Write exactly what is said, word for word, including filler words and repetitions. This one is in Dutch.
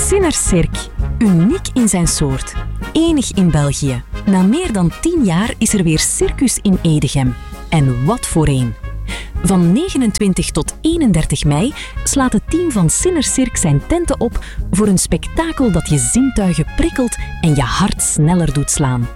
Cinner-Cirque. Uniek in zijn soort. Enig in België. Na meer dan tien jaar is er weer circus in Edegem. En wat voor een. Van negenentwintig tot eenendertig mei slaat het team van Cinner-Cirque zijn tenten op voor een spektakel dat je zintuigen prikkelt en je hart sneller doet slaan.